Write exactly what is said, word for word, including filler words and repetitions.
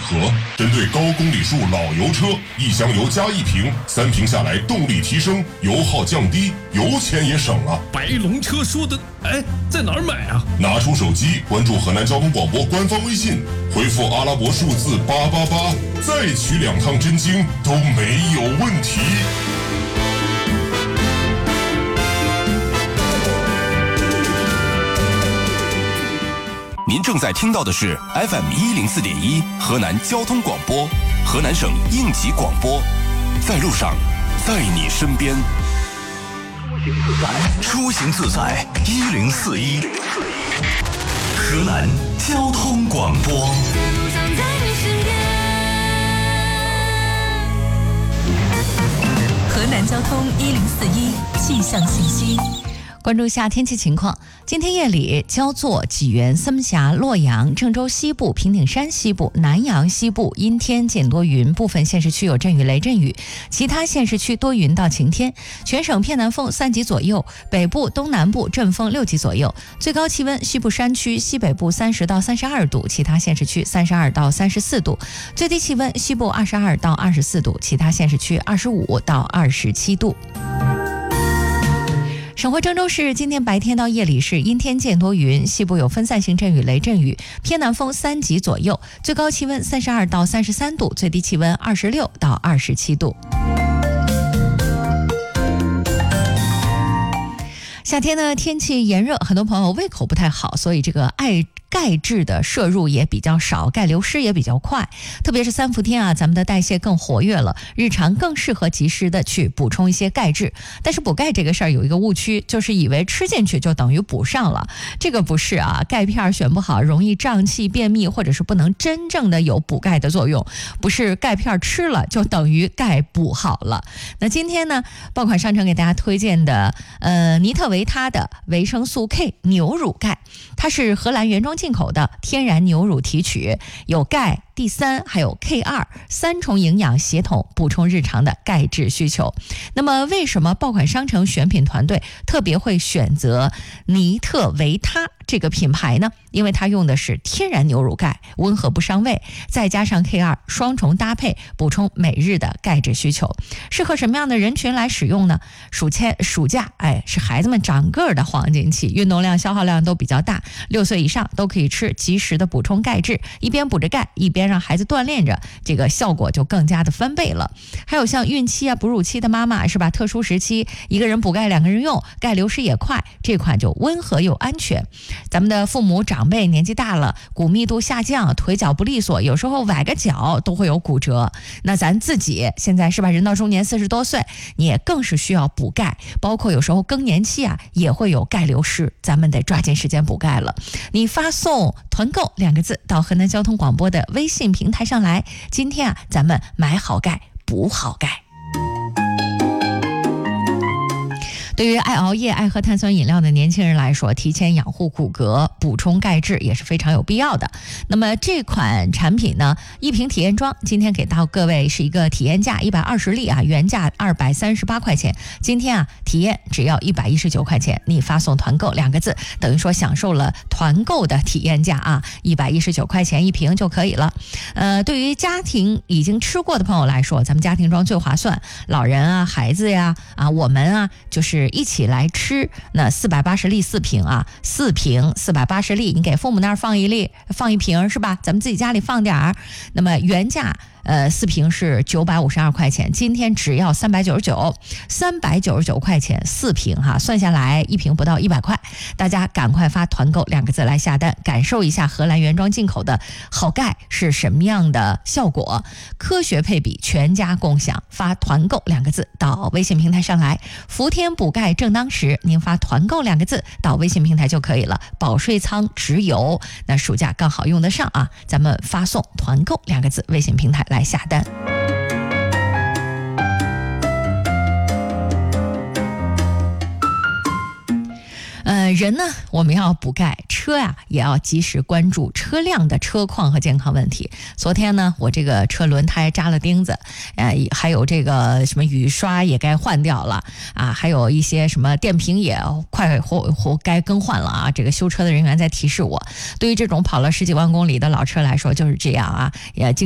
和，针对高公里数老油车，一箱油加一瓶，三瓶下来动力提升，油耗降低，油钱也省了。 白龙车说的，哎，在哪儿买啊？ 拿出手机，关注河南交通广播官方微信，回复阿拉伯数字八八八，再取两趟真经都没有问题。 您正在听到的是 F M 一零四点一河南交通广播，河南省应急广播，在路上，在你身边。出行自在一零四一，河南交通广播。 河南交通一零四一气象信息。关注一下天气情况。今天夜里，焦作、济源、三峡、洛阳、郑州西部、平顶山西部、南阳西部阴天见多云，部分县市区有阵雨雷阵雨，其他县市区多云到晴天。全省偏南风三级左右，北部、东南部阵风六级左右。最高气温，西部山区、西北部三十到三十二度，其他县市区三十二到三十四度。最低气温，西部二十二到二十四度，其他县市区二十五到二十七度。省会郑州市今天白天到夜里是阴天见多云，西部有分散性阵雨雷阵雨，偏南风三级左右，最高气温三十二到三十三度，最低气温二十六到二十七度。夏天呢，天气炎热，很多朋友胃口不太好，所以这个爱钙质的摄入也比较少，钙流失也比较快。特别是三伏天啊，咱们的代谢更活跃了，日常更适合及时的去补充一些钙质。但是补钙这个事儿有一个误区，就是以为吃进去就等于补上了，这个不是啊。钙片选不好，容易胀气、便秘，或者是不能真正的有补钙的作用。不是钙片吃了就等于钙补好了。那今天呢，爆款商城给大家推荐的呃尼特维他的维生素 K 牛乳钙，它是荷兰原装进口的天然牛乳提取，有钙、D 三还有 K 二 三重营养协同，补充日常的钙质需求。那么为什么爆款商城选品团队特别会选择尼特维他这个品牌呢？因为它用的是天然牛乳钙，温和不伤胃，再加上 K 二 双重搭配，补充每日的钙质需求。适合什么样的人群来使用呢？暑假暑假哎，是孩子们长个儿的黄金期，运动量消耗量都比较大，六岁以上都可以吃，及时的补充钙质，一边补着钙，一边让孩子锻炼着，这个效果就更加的翻倍了。还有像孕期啊、哺乳期的妈妈是吧？特殊时期一个人补钙，两个人用，钙流失也快，这款就温和又安全。咱们的父母长辈年纪大了，骨密度下降，腿脚不利索，有时候崴个脚都会有骨折。那咱自己现在是吧，人到中年四十多岁，你也更是需要补钙，包括有时候更年期啊也会有钙流失，咱们得抓紧时间补钙了。你发送团购两个字到河南交通广播的微信平台上来，今天啊咱们买好钙补好钙。对于爱熬夜、爱喝碳酸饮料的年轻人来说，提前养护骨骼、补充钙质也是非常有必要的。那么这款产品呢，一瓶体验装，今天给到各位是一个体验价一百二十粒啊，原价二百三十八块钱，今天啊体验只要一百一十九块钱，你发送团购两个字，等于说享受了团购的体验价啊，一百一十九块钱一瓶就可以了。呃，对于家庭已经吃过的朋友来说，咱们家庭装最划算，老人啊、孩子呀啊，我们啊就是一起来吃。那四百八十粒四瓶啊，四瓶四百八十粒，你给父母那儿放一粒，放一瓶是吧？咱们自己家里放点儿。那么原价呃四瓶是九百五十二块钱，今天只要三百九十九，三百九十九块钱四瓶哈，算下来一瓶不到一百块。大家赶快发团购两个字来下单，感受一下荷兰原装进口的好钙是什么样的效果，科学配比，全家共享。发团购两个字到微信平台上来，伏天补钙正当时，您发团购两个字到微信平台就可以了。保税仓直邮，那暑假刚好用得上啊，咱们发送团购两个字微信平台来下单。呃，人呢，我们要补钙，车呀、啊、也要及时关注车辆的车况和健康问题。昨天呢，我这个车轮胎扎了钉子，呃，还有这个什么雨刷也该换掉了啊，还有一些什么电瓶也快活活该更换了啊。这个修车的人员在提示我，对于这种跑了十几万公里的老车来说就是这样啊，也经